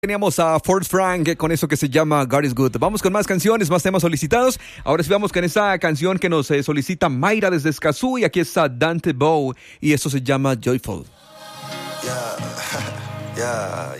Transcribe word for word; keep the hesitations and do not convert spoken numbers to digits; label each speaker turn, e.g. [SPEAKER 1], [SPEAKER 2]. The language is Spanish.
[SPEAKER 1] Teníamos a Fort Frank con eso que se llama God is Good. Vamos con más canciones, más temas solicitados. Ahora sí vamos con esa canción que nos eh, solicita Mayra desde Escazú. Y aquí está Dante Bowe y esto se llama Joyful.
[SPEAKER 2] Yeah, yeah,